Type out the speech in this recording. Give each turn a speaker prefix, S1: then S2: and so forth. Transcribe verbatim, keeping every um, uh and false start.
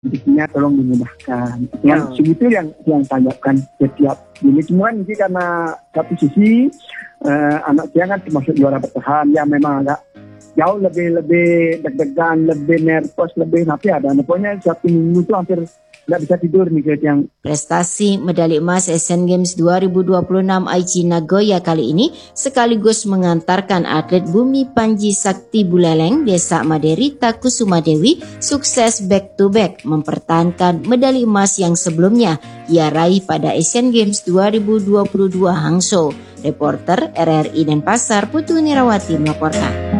S1: Intinya tolong dimudahkan. Yang
S2: Oh.
S1: segitu yang yang tanyakan setiap ini semua ini karena satu sisi eh, anak saya kan termasuk juara bertahan, ya memang agak jauh lebih lebih deg-degan, lebih nervous, lebih tapi ada. Pokoknya satu minggu itu hampir nggak bisa tidur nih ke yang.
S3: Prestasi medali emas Asian Games dua ribu dua puluh enam Aichi Nagoya kali ini sekaligus mengantarkan atlet Bumi Panji Sakti Buleleng Desa Maderita Kusuma Dewi sukses back to back mempertahankan medali emas yang sebelumnya ia raih pada Asian Games dua ribu dua puluh dua Hangzhou. Reporter R R I Denpasar Putu Nirawati melaporkan.